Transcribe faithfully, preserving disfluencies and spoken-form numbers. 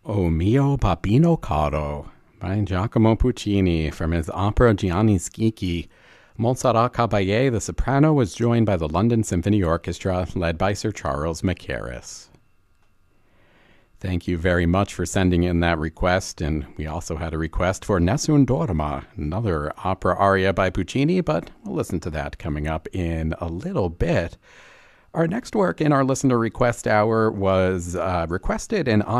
O mio Babino Caro by Giacomo Puccini from his opera Gianni Schicchi. Montserrat Caballé, the soprano, was joined by the London Symphony Orchestra, led by Sir Charles Mackerras. Thank you very much for sending in that request, and we also had a request for Nessun Dorma, another opera aria by Puccini, but we'll listen to that coming up in a little bit. Our next work in our listener request hour was uh, requested and